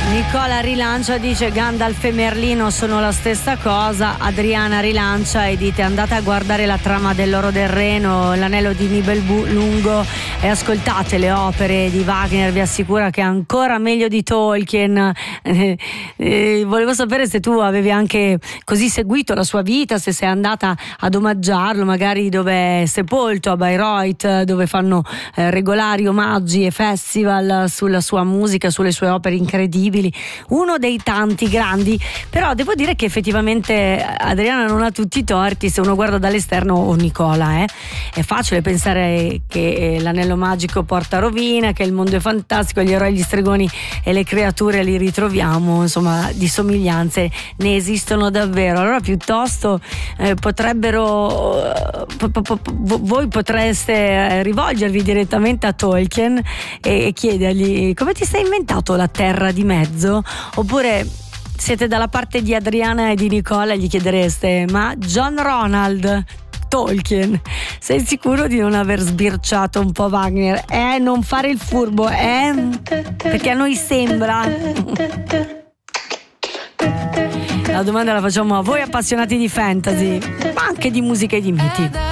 Nicola rilancia, dice Gandalf e Merlino sono la stessa cosa. Adriana rilancia e dite andate a guardare la trama dell'Oro del Reno, l'anello di Nibelungo e ascoltate le opere di Wagner, vi assicura che è ancora meglio di Tolkien. Volevo sapere se tu avevi anche così seguito la sua vita, se sei andata ad omaggiarlo, magari dove è sepolto, a Bayreuth, dove fanno regolari omaggi e festival sulla sua musica, sulle sue opere incredibili. Uno dei tanti grandi, però devo dire che effettivamente Adriana non ha tutti i torti se uno guarda dall'esterno, o Nicola, è facile pensare che l'anello magico porta rovina, che il mondo è fantastico, gli eroi, gli stregoni e le creature li ritroviamo, insomma di somiglianze ne esistono davvero. Allora piuttosto voi potreste rivolgervi direttamente a Tolkien e chiedergli come ti sei inventato la terra di mezzo, oppure siete dalla parte di Adriana e di Nicola e gli chiedereste ma John Ronald Tolkien, sei sicuro di non aver sbirciato un po' Wagner? Non fare il furbo, perché a noi sembra. La domanda la facciamo a voi appassionati di fantasy, ma anche di musica e di miti.